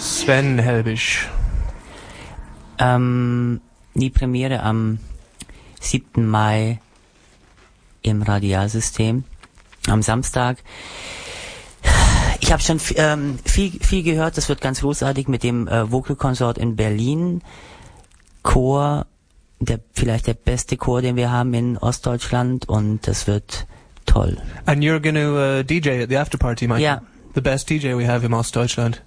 Sven Helbig. Die Premiere am 7. Mai im Radialsystem, am Samstag. Ich habe schon viel gehört, das wird ganz großartig mit dem Vocal Consort in Berlin. Chor, vielleicht der beste Chor, den wir haben in Ostdeutschland, und das wird toll. And you're going to DJ at the after party, Michael? Yeah. The best DJ we have in Ostdeutschland.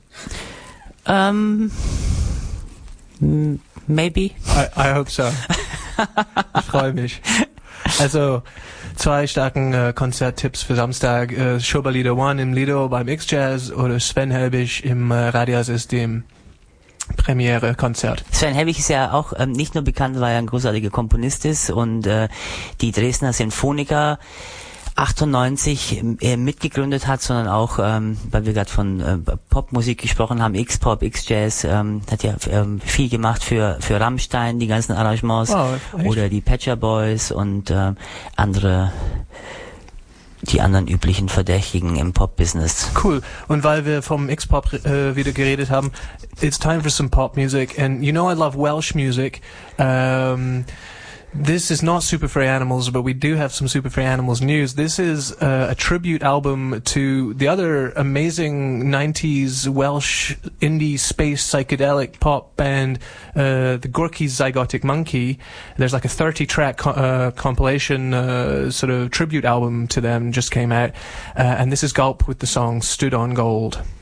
Maybe. I hope so. Ich freue mich. Also 2 starken Konzerttipps für Samstag. Schoberlieder One im Lido beim X-Jazz oder Sven Helbig im Radialsystem Premiere-Konzert. Sven Helbig ist ja auch nicht nur bekannt, weil er ein großartiger Komponist ist und die Dresdner Sinfoniker 98 mitgegründet hat, sondern auch, weil wir gerade von Popmusik gesprochen haben, X-Pop, X-Jazz, hat ja viel gemacht für Rammstein, die ganzen Arrangements, oder die Pet Shop Boys und die anderen üblichen Verdächtigen im Pop-Business. Cool. Und weil wir vom X-Pop wieder geredet haben, it's time for some pop music. And you know I love Welsh music. This is not Super Free Animals, but we do have some Super Free Animals news. This is a tribute album to the other amazing 90s Welsh indie space psychedelic pop band, the Gorky's Zygotic Monkey. There's like a 30-track compilation sort of tribute album to them just came out. And this is Gulp with the song Stood on Gold.